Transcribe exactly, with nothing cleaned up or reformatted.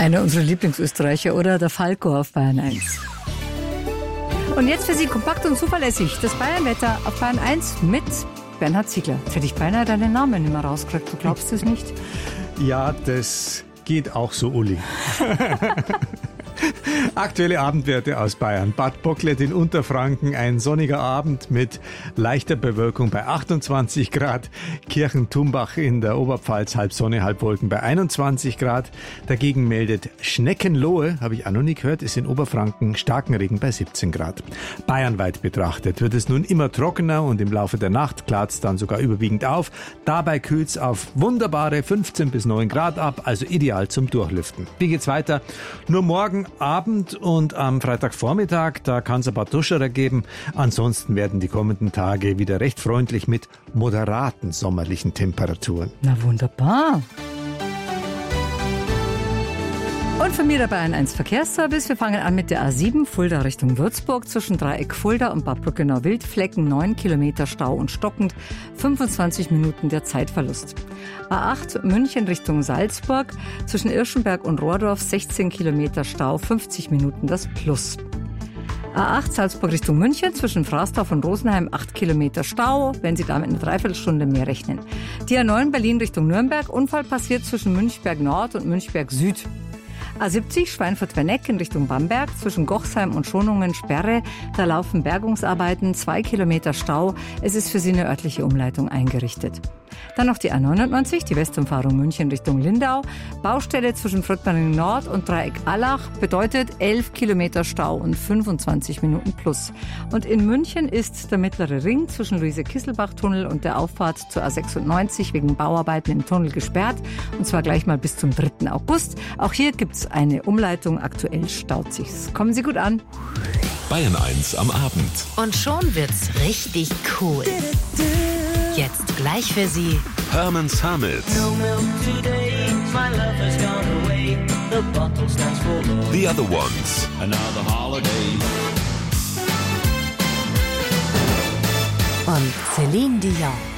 Einer unserer Lieblingsösterreicher, oder? Der Falco auf Bayern eins. Und jetzt für Sie kompakt und zuverlässig das Bayernwetter auf Bayern eins mit Bernhard Ziegler. Jetzt hätte ich beinahe deinen Namen nicht mehr rausgekriegt. Du glaubst es nicht? Ja, das geht auch so, Uli. Aktuelle Abendwerte aus Bayern. Bad Bocklet in Unterfranken, ein sonniger Abend mit leichter Bewölkung bei achtundzwanzig Grad. Kirchen-Tumbach in der Oberpfalz, halb Sonne, halb Wolken bei einundzwanzig Grad. Dagegen meldet Schneckenlohe, habe ich auch noch nie gehört, ist in Oberfranken, starken Regen bei siebzehn Grad. Bayernweit betrachtet wird es nun immer trockener und im Laufe der Nacht klart es dann sogar überwiegend auf. Dabei kühlt es auf wunderbare fünfzehn bis neun Grad ab, also ideal zum Durchlüften. Wie geht's weiter? Nur morgen Abend und am Freitagvormittag, da kann es ein paar Tuscherer geben. Ansonsten werden die kommenden Tage wieder recht freundlich mit moderaten sommerlichen Temperaturen. Na wunderbar. Und von mir der Bayern eins Verkehrsservice. Wir fangen an mit der A sieben, Fulda Richtung Würzburg, zwischen Dreieck Fulda und Bad Brückenau-Wildflecken, neun Kilometer Stau und stockend, fünfundzwanzig Minuten der Zeitverlust. A acht, München Richtung Salzburg, zwischen Irschenberg und Rohrdorf, sechzehn Kilometer Stau, fünfzig Minuten das Plus. A acht, Salzburg Richtung München, zwischen Fraßdorf und Rosenheim, acht Kilometer Stau, wenn Sie damit eine Dreiviertelstunde mehr rechnen. Die A neun, Berlin Richtung Nürnberg, Unfall passiert zwischen Münchberg Nord und Münchberg Süd. A siebzig, Schweinfurt-Werneck in Richtung Bamberg, zwischen Gochsheim und Schonungen Sperre. Da laufen Bergungsarbeiten, zwei Kilometer Stau. Es ist für Sie eine örtliche Umleitung eingerichtet. Dann noch die A neunundneunzig, die Westumfahrung München Richtung Lindau. Baustelle zwischen Fröttmering Nord und Dreieck Allach bedeutet elf Kilometer Stau und fünfundzwanzig Minuten plus. Und in München ist der mittlere Ring zwischen Luise-Kisselbach-Tunnel und der Auffahrt zur A sechsundneunzig wegen Bauarbeiten im Tunnel gesperrt. Und zwar gleich mal bis zum dritten August. Auch hier gibt es eine Umleitung. Aktuell staut sich's. Kommen Sie gut an. Bayern eins am Abend. Und schon wird's richtig cool. Jetzt gleich für Sie Herman Summit. The Other Ones. und Celine Dion.